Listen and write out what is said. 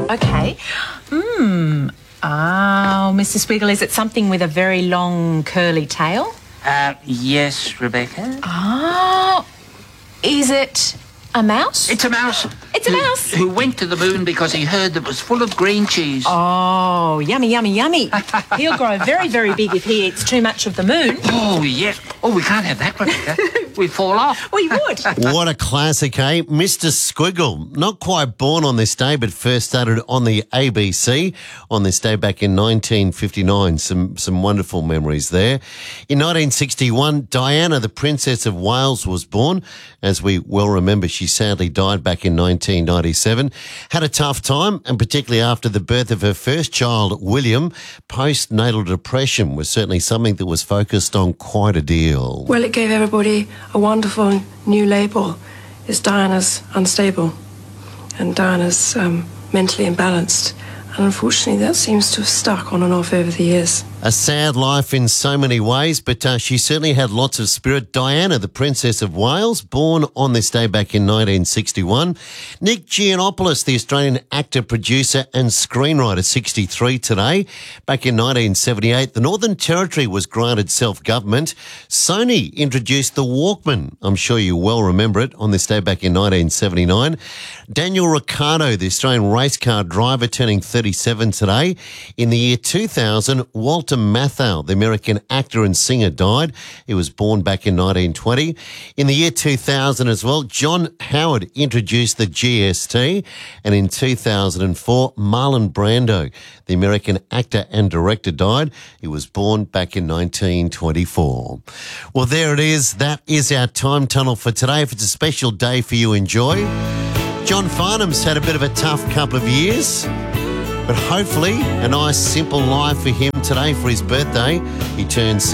Okay. Oh, Mr. Squiggle, is it something with a very long curly tail? Yes, Rebecca. Oh, is it a mouse? It's a mouse. It's a mouse. Who went to the moon because he heard it was full of green cheese. Oh, yummy, yummy, yummy. He'll grow very, very big if he eats too much of the moon. Oh, yes. Oh, we can't have that, Rebecca. We'd fall off. We would. What a classic, eh? Mr. Squiggle, not quite born on this day, but first started on the ABC on this day back in 1959. Some wonderful memories there. In 1961, Diana, the Princess of Wales, was born. As we well remember, she sadly died back in 1997. Had a tough time, and particularly after the birth of her first child, William, postnatal depression was certainly something that was focused on quite a deal. Well, it gave everybody a wonderful new label. It's Diana's unstable and Diana's mentally imbalanced. And unfortunately, that seems to have stuck on and off over the years. A sad life in so many ways, but she certainly had lots of spirit. Diana, the Princess of Wales, born on this day back in 1961. Nick Giannopoulos, the Australian actor, producer and screenwriter, 63 today. Back in 1978, the Northern Territory was granted self-government. Sony introduced the Walkman. I'm sure you well remember it on this day back in 1979. Daniel Ricciardo, the Australian race car driver, turning 37 today. In the year 2000, Walter Matthau, the American actor and singer, died. He was born back in 1920. In the year 2000 as well, John Howard introduced the GST. And in 2004, Marlon Brando, the American actor and director, died. He was born back in 1924. Well, there it is. That is our time tunnel for today. If it's a special day for you, enjoy. John Farnham's had a bit of a tough couple of years, but hopefully a nice, simple life for him today for his birthday. He turned